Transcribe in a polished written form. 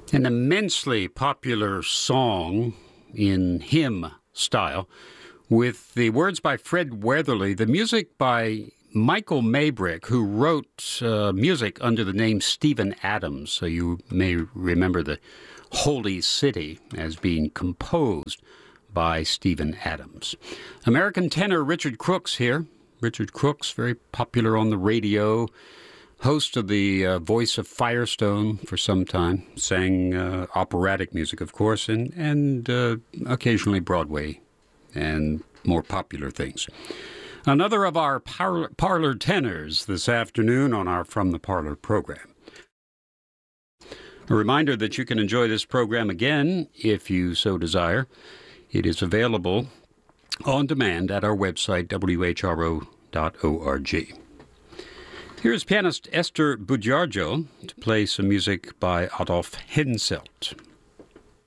An immensely popular song in hymn style with the words by Fred Weatherly, the music by Michael Maybrick, who wrote music under the name Stephen Adams. So you may remember the Holy City as being composed by Stephen Adams. American tenor Richard Crooks here. Richard Crooks, very popular on the radio, host of the Voice of Firestone for some time, sang operatic music, of course, and occasionally Broadway and more popular things. Another of our parlor tenors this afternoon on our From the Parlor program. A reminder that you can enjoy this program again if you so desire. It is available on demand at our website, whro.org. Here's pianist Esther Bujarjo to play some music by Adolf Henselt.